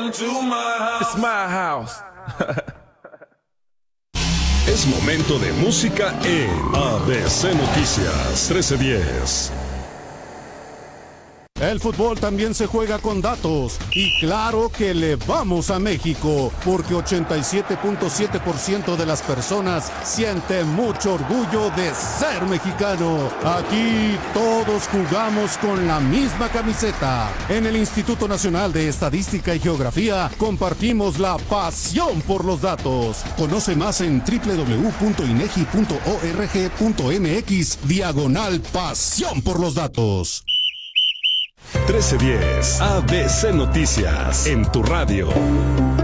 It's my house. Es momento de música en ABC Noticias 1310. El fútbol también se juega con datos y claro que le vamos a México porque 87.7% de las personas siente mucho orgullo de ser mexicano. Aquí todos jugamos con la misma camiseta. En el Instituto Nacional de Estadística y Geografía compartimos la pasión por los datos. Conoce más en www.inegi.org.mx/pasión por los datos. 1310 ABC Noticias en tu radio.